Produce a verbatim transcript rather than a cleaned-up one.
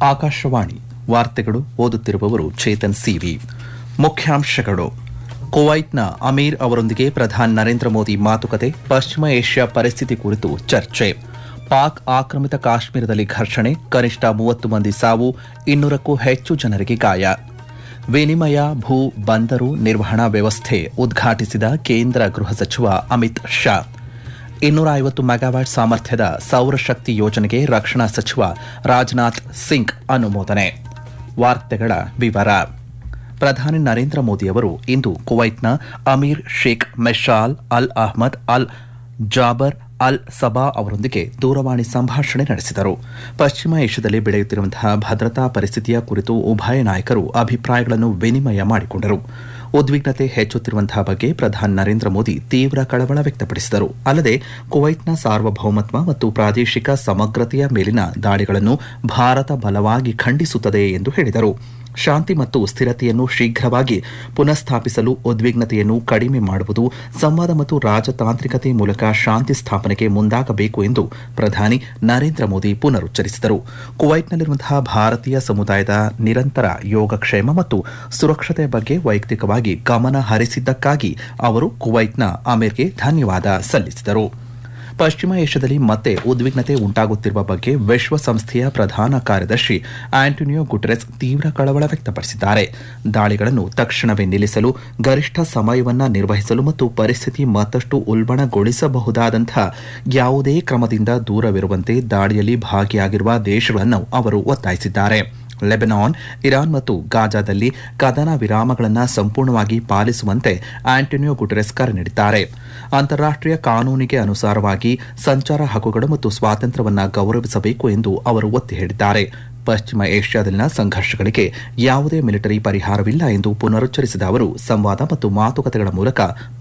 ಆಕಾಶವಾಣಿ ವಾರ್ತೆಗಳು ಓದುತ್ತಿರುವವರು ಚೇತನ್ ಸಿವಿ. ಮುಖ್ಯಾಂಶಗಳು: ಕುವೈತ್ನ ಅಮೀರ್ ಅವರೊಂದಿಗೆ ಪ್ರಧಾನಿ ನರೇಂದ್ರ ಮೋದಿ ಮಾತುಕತೆ, ಪಶ್ಚಿಮ ಏಷ್ಯಾ ಪರಿಸ್ಥಿತಿ ಕುರಿತು ಚರ್ಚೆ. ಪಾಕ್ ಆಕ್ರಮಿತ ಕಾಶ್ಮೀರದಲ್ಲಿ ಘರ್ಷಣೆ, ಕನಿಷ್ಠ ಮೂವತ್ತು ಮಂದಿ ಸಾವು, ಇನ್ನೂರಕ್ಕೂ ಹೆಚ್ಚು ಜನರಿಗೆ ಗಾಯ. ವಿನಿಮಯ ಭೂ ಬಂದರು ನಿರ್ವಹಣಾ ವ್ಯವಸ್ಥೆ ಉದ್ಘಾಟಿಸಿದ ಕೇಂದ್ರ ಗೃಹ ಸಚಿವ ಅಮಿತ್ ಶಾ. ಇನ್ನೂರ ಐವತ್ತು ಮೆಗಾವ್ಯಾಟ್ ಸಾಮರ್ಥ್ಯದ ಸೌರಶಕ್ತಿ ಯೋಜನೆಗೆ ರಕ್ಷಣಾ ಸಚಿವ ರಾಜನಾಥ್ ಸಿಂಗ್ ಅನುಮೋದನೆ. ವಾರ್ತೆಗಳ ವಿವರ. ಪ್ರಧಾನಿ ನರೇಂದ್ರ ಮೋದಿ ಅವರು ಇಂದು ಕುವೈತ್ನ ಅಮೀರ್ ಶೇಖ್ ಮೆಶಾಲ್ ಅಲ್ ಅಹ್ಮದ್ ಅಲ್ ಜಾಬರ್ ಅಲ್ ಸಬಾ ಅವರೊಂದಿಗೆ ದೂರವಾಣಿ ಸಂಭಾಷಣೆ ನಡೆಸಿದರು. ಪಶ್ಚಿಮ ಏಷ್ಯಾದಲ್ಲಿ ಬೆಳೆಯುತ್ತಿರುವಂತಹ ಭದ್ರತಾ ಪರಿಸ್ಥಿತಿಯ ಕುರಿತು ಉಭಯ ನಾಯಕರು ಅಭಿಪ್ರಾಯಗಳನ್ನು ವಿನಿಮಯ ಮಾಡಿಕೊಂಡರು. ಉದ್ವಿಗ್ನತೆ ಹೆಚ್ಚುತ್ತಿರುವಂತಹ ಬಗ್ಗೆ ಪ್ರಧಾನಿ ನರೇಂದ್ರ ಮೋದಿ ತೀವ್ರ ಕಳವಳ ವ್ಯಕ್ತಪಡಿಸಿದರು. ಅಲ್ಲದೆ ಕುವೈತ್ನ ಸಾರ್ವಭೌಮತ್ವ ಮತ್ತು ಪ್ರಾದೇಶಿಕ ಸಮಗ್ರತೆಯ ಮೇಲಿನ ದಾಳಿಗಳನ್ನು ಭಾರತ ಬಲವಾಗಿ ಖಂಡಿಸುತ್ತದೆ ಎಂದು ಹೇಳಿದರು. ಶಾಂತಿ ಮತ್ತು ಸ್ಥಿರತೆಯನ್ನು ಶೀಘ್ರವಾಗಿ ಪುನಃಸ್ಥಾಪಿಸಲು ಉದ್ವಿಗ್ನತೆಯನ್ನು ಕಡಿಮೆ ಮಾಡುವುದು, ಸಂವಾದ ಮತ್ತು ರಾಜತಾಂತ್ರಿಕತೆ ಮೂಲಕ ಶಾಂತಿ ಸ್ಥಾಪನೆಗೆ ಮುಂದಾಗಬೇಕು ಎಂದು ಪ್ರಧಾನಿ ನರೇಂದ್ರ ಮೋದಿ ಪುನರುಚ್ಚರಿಸಿದರು. ಕುವೈಟ್ನಲ್ಲಿರುವಂತಹ ಭಾರತೀಯ ಸಮುದಾಯದ ನಿರಂತರ ಯೋಗಕ್ಷೇಮ ಮತ್ತು ಸುರಕ್ಷತೆಯ ಬಗ್ಗೆ ವೈಯಕ್ತಿಕವಾಗಿ ಗಮನ ಹರಿಸಿದ್ದಕ್ಕಾಗಿ ಅವರು ಕುವೈಟ್ನ ಅಮೀರ್ಗೆ ಧನ್ಯವಾದ ಸಲ್ಲಿಸಿದರು. ಪಶ್ಚಿಮ ಏಷ್ಯಾದಲ್ಲಿ ಮತ್ತೆ ಉದ್ವಿಗ್ನತೆ ಉಂಟಾಗುತ್ತಿರುವ ಬಗ್ಗೆ ವಿಶ್ವಸಂಸ್ಥೆಯ ಪ್ರಧಾನ ಕಾರ್ಯದರ್ಶಿ ಆಂಟೋನಿಯೋ ಗುಟೆರಸ್ ತೀವ್ರ ಕಳವಳ ವ್ಯಕ್ತಪಡಿಸಿದ್ದಾರೆ. ದಾಳಿಗಳನ್ನು ತಕ್ಷಣವೇ ನಿಲ್ಲಿಸಲು, ಗರಿಷ್ಠ ಸಮಯವನ್ನ ನಿರ್ವಹಿಸಲು ಮತ್ತು ಪರಿಸ್ಥಿತಿ ಮತ್ತಷ್ಟು ಉಲ್ಬಣಗೊಳಿಸಬಹುದಾದಂತಹ ಯಾವುದೇ ಕ್ರಮದಿಂದ ದೂರವಿರುವಂತೆ ದಾಳಿಯಲ್ಲಿ ಭಾಗಿಯಾಗಿರುವ ದೇಶಗಳನ್ನು ಅವರು ಒತ್ತಾಯಿಸಿದ್ದಾರೆ. ಲೆಬನಾನ್, ಇರಾನ್ ಮತ್ತು ಗಾಜಾದಲ್ಲಿ ಕದನ ವಿರಾಮಗಳನ್ನು ಸಂಪೂರ್ಣವಾಗಿ ಪಾಲಿಸುವಂತೆ ಆಂಟೋನಿಯೋ ಗುಟೆರಸ್ ಕರೆ ನೀಡಿದ್ದಾರೆ. ಅಂತಾರಾಷ್ಟೀಯ ಕಾನೂನಿಗೆ ಅನುಸಾರವಾಗಿ ಸಂಚಾರ ಹಕ್ಕುಗಳು ಮತ್ತು ಸ್ವಾತಂತ್ರ್ಯವನ್ನು ಗೌರವಿಸಬೇಕು ಎಂದು ಅವರು ಒತ್ತಿ ಹೇಳಿದ್ದಾರೆ. ಪಶ್ಚಿಮ ಏಷ್ಯಾದಲ್ಲಿನ ಸಂಘರ್ಷಗಳಿಗೆ ಯಾವುದೇ ಮಿಲಿಟರಿ ಪರಿಹಾರವಿಲ್ಲ ಎಂದು ಪುನರುಚ್ಚರಿಸಿದ ಅವರು ಸಂವಾದ ಮತ್ತು ಮಾತುಕತೆಗಳ ಮೂಲಕ